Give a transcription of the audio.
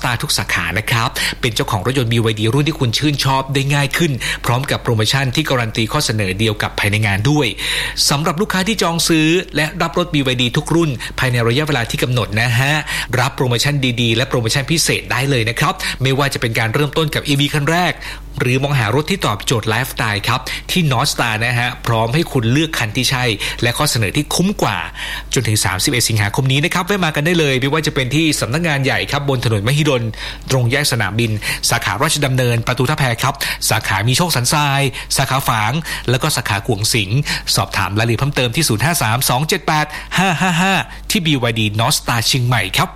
Star ทุกสาขานะครับเป็นเจ้าของรถยนต์ BYD รุ่นที่คุณชื่นชอบได้ง่ายขึ้นพร้อมกับโปรโมชั่นที่การันตีข้อเสนอเดียวกับภายในงานด้วยสำหรับลูกค้าที่จองซื้อและรับรถ BYD ทุกรุ่นภายในระยะเวลาที่กำหนดนะฮะรับโปรโมชั่นดีๆและโปรโมชั่นพิเศษได้เลยนะครับไม่ว่าจะเป็นการเริ่มต้นกับ EV คันแรกหรือมองหารถที่ตอบโจทย์ไลฟ์สไตล์ครับที่ North Star นะฮะพร้อมให้คุณเลือกคันที่ใช่และข้อเสนอที่คุ้มกว่าจนถึง31สิงหาคมนี้นะครับแวะมากันได้เลยไม่ว่าจะเป็นที่สำนักงานใหญ่ครับบนถนนมหิดลตรงแยกสนามบินสาขาราชดำเนินประตูท่าแพครับสาขามีโชคสันทรายสาขาฝางแล้วก็สาขากวงสิงห์สอบถามรายละเอียดเพิ่มเติมที่0532785555ที่ BYD North Star เชียงใหม่ครับ